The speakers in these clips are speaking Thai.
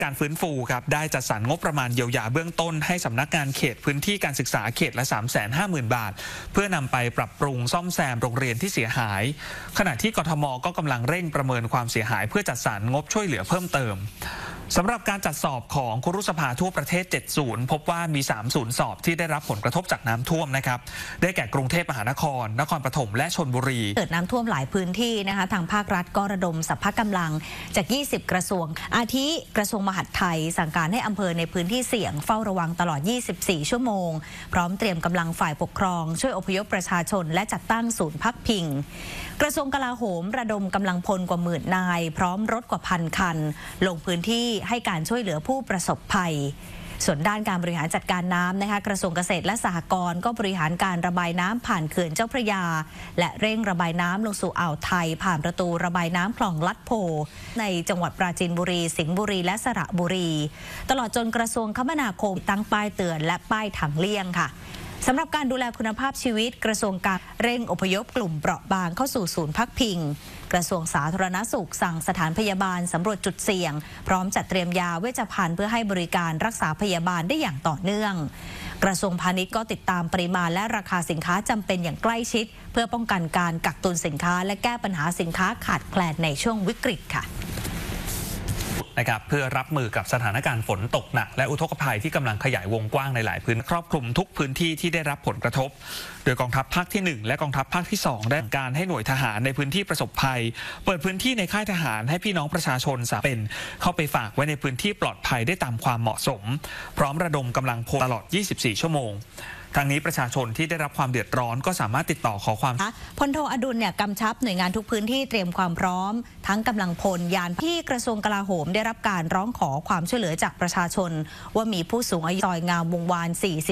การฟื้นฟูครับได้จัดสรรงบประมาณเยียวยาเบื้องต้นให้สำนักงานเขตพื้นที่การศึกษาเขตละ 350,000 บาทเพื่อนำไปปรับปรุงซ่อมแซมโรงเรียนที่เสียหายขณะที่กทม.ก็กำลังเร่งประเมินความเสียหายเพื่อจัดสรรงบช่วยเหลือเพิ่มเติมสำหรับการจัดสอบของครุสภาทั่วประเทศ7ศูนย์พบว่ามี3ศูนย์สอบที่ได้รับผลกระทบจากน้ำท่วมนะครับได้แก่กรุงเทพมหานครนครปฐมและชลบุรีเกิดน้ำท่วมหลายพื้นที่นะคะทางภาครัฐก็ระดมสรรพกำลังจาก20กระทรวงอาทิกระทรวงมหาดไทยสั่งการให้อำเภอในพื้นที่เสี่ยงเฝ้าระวังตลอด24ชั่วโมงพร้อมเตรียมกำลังฝ่ายปกครองช่วยอพยพประชาชนและจัดตั้งศูนย์พักพิงกระทรวงกลาโหมระดมกำลังพลกว่า10,000 นายพร้อมรถกว่า1,000 คันลงพื้นที่ให้การช่วยเหลือผู้ประสบภัยส่วนด้านการบริหารจัดการน้ำนะคะกระทรวงเกษตรและสหกรณ์ก็บริหารการระบายน้ำผ่านเขื่อนเจ้าพระยาและเร่งระบายน้ำลงสู่อ่าวไทยผ่านประตูระบายน้ำคลองลัดโพในจังหวัดปราจีนบุรีสิงห์บุรีและสระบุรีตลอดจนกระทรวงคมนาคมตั้งป้ายเตือนและป้ายทางเลี่ยงค่ะสำหรับการดูแลคุณภาพชีวิตกระทรวงการเร่งอพยพกลุ่มเปราะบางเข้าสู่ศูนย์พักพิงกระทรวงสาธารณสุขสั่งสถานพยาบาลสำรวจจุดเสี่ยงพร้อมจัดเตรียมยาเวชภัณฑ์เพื่อให้บริการรักษาพยาบาลได้อย่างต่อเนื่องกระทรวงพาณิชย์ก็ติดตามปริมาณและราคาสินค้าจำเป็นอย่างใกล้ชิดเพื่อป้องกันการกักตุนสินค้าและแก้ปัญหาสินค้าขาดแคลนในช่วงวิกฤตค่ะนะครับเพื่อรับมือกับสถานการณ์ฝนตกหนักและอุทกภัยที่กำลังขยายวงกว้างในหลายพื้นที่ครอบคลุมทุกพื้นที่ที่ได้รับผลกระทบโดยกองทัพภาคที่1และกองทัพภาคที่2ได้การให้หน่วยทหารในพื้นที่ประสบภัยเปิดพื้นที่ในค่ายทหารให้พี่น้องประชาชนสามารถเป็นเข้าไปฝากไว้ในพื้นที่ปลอดภัยได้ตามความเหมาะสมพร้อมระดมกำลังพลตลอด24ชั่วโมงทางนี้ประชาชนที่ได้รับความเดือดร้อนก็สามารถติดต่อขอความพลโทอดุลเนี่ยกำชับหน่วยงานทุกพื้นที่เตรียมความพร้อมทั้งกำลังพลยานที่กระทรวงกลาโหมได้รับการร้องขอความช่วยเหลือจากประชาชนว่ามีผู้สูงอายุซอยงามวงวาน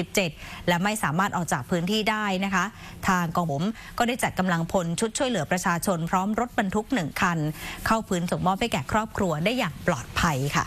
47และไม่สามารถออกจากพื้นที่ได้นะคะทางกองทัพก็ได้จัดกำลังพลชุดช่วยเหลือประชาชนพร้อมรถบรรทุก1 คันเข้าพื้นส่งมอบให้แก่ครอบครัวได้อย่างปลอดภัยค่ะ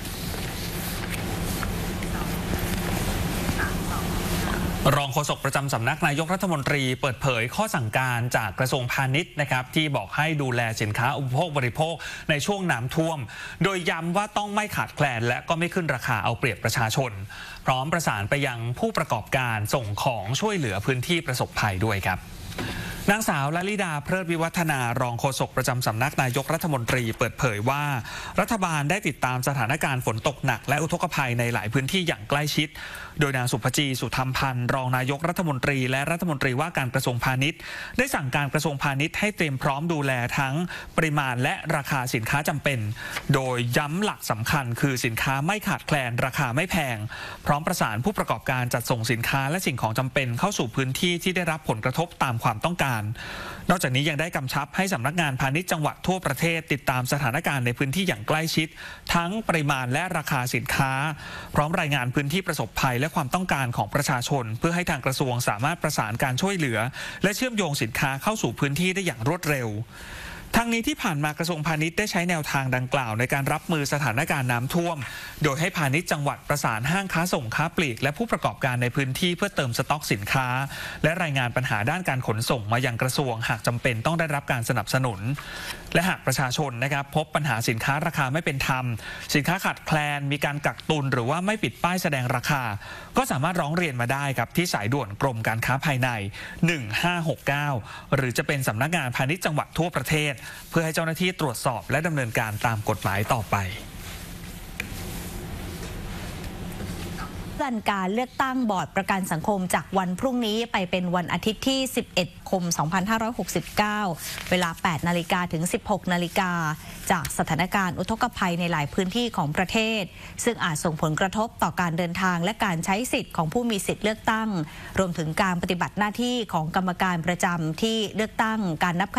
รองโฆษกประจำสำนักนายกรัฐมนตรีเปิดเผยข้อสั่งการจากกระทรวงพาณิชย์นะครับที่บอกให้ดูแลสินค้าอุปโภคบริโภคในช่วงน้ำท่วมโดยย้ำว่าต้องไม่ขาดแคลนและก็ไม่ขึ้นราคาเอาเปรียบประชาชนพร้อมประสานไปยังผู้ประกอบการส่งของช่วยเหลือพื้นที่ประสบภัยด้วยครับนางสาวลลิดาเพลิดวิวัฒนารองโฆษกประจำสำนักนายกรัฐมนตรีเปิดเผยว่ารัฐบาลได้ติดตามสถานการณ์ฝนตกหนักและอุทกภัยในหลายพื้นที่อย่างใกล้ชิดโดยนางสุภจีสุธรรมพันธ์รองนายกรัฐมนตรีและรัฐมนตรีว่าการกระทรวงพาณิชย์ได้สั่งการกระทรวงพาณิชย์ให้เตรียมพร้อมดูแลทั้งปริมาณและราคาสินค้าจำเป็นโดยย้ำหลักสำคัญคือสินค้าไม่ขาดแคลนราคาไม่แพงพร้อมประสานผู้ประกอบการจัดส่งสินค้าและสิ่งของจำเป็นเข้าสู่พื้นที่ที่ได้รับผลกระทบตามความต้องการนอกจากนี้ยังได้กำชับให้สำนักงานพาณิชย์จังหวัดทั่วประเทศติดตามสถานการณ์ในพื้นที่อย่างใกล้ชิดทั้งปริมาณและราคาสินค้าพร้อมรายงานพื้นที่ประสบภัยและความต้องการของประชาชนเพื่อให้ทางกระทรวงสามารถประสานการช่วยเหลือและเชื่อมโยงสินค้าเข้าสู่พื้นที่ได้อย่างรวดเร็วทั้งนี้ที่ผ่านมากระทรวงพาณิชย์ได้ใช้แนวทางดังกล่าวในการรับมือสถานการณ์น้ำท่วมโดยให้พาณิชย์จังหวัดประสานห้างค้าส่งค้าปลีกและผู้ประกอบการในพื้นที่เพื่อเติมสต็อกสินค้าและรายงานปัญหาด้านการขนส่งมายังกระทรวงหากจำเป็นต้องได้รับการสนับสนุนและหากประชาชนนะครับพบปัญหาสินค้าราคาไม่เป็นธรรมสินค้าขาดแคลนมีการกักตุนหรือว่าไม่ปิดป้ายแสดงราคาก็สามารถร้องเรียนมาได้ครับที่สายด่วนกรมการค้าภายใน1569หรือจะเป็นสำนักงานพาณิชย์จังหวัดทั่วประเทศเพื่อให้เจ้าหน้าที่ตรวจสอบและดำเนินการตามกฎหมายต่อไปการเลือกตั้งบอร์ดประกันสังคมจากวันพรุ่งนี้ไปเป็นวันอาทิตย์ที่11 คม 2569 เวลา 8 นาฬิกาถึง 16 นาฬิกาจากสถานการณ์อุทกภัยในหลายพื้นที่ของประเทศซึ่งอาจส่งผลกระทบต่อการเดินทางและการใช้สิทธิ์ของผู้มีสิทธิ์เลือกตั้งรวมถึงการปฏิบัติหน้าที่ของกรรมการประจำที่เลือกตั้งการนับ